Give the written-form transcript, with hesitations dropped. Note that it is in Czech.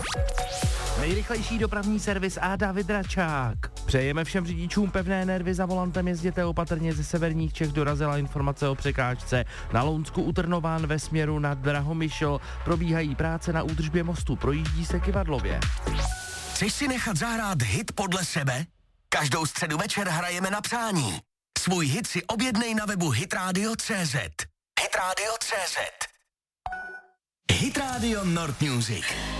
Nejrychlejší dopravní servis a David Račák. Přejeme všem řidičům pevné nervy, za volantem jezděte opatrně, ze severních Čech dorazila informace o překážce. Na Lounsku u Trnován ve směru na Drahomyšl probíhají práce na údržbě mostu, projíždí se Kyvadlově. Chceš si nechat zahrát hit podle sebe? Každou středu večer hrajeme na přání. Svůj hit si objednej na webu hitradio.cz. Hitradio.cz. Hit Radio Nord Music.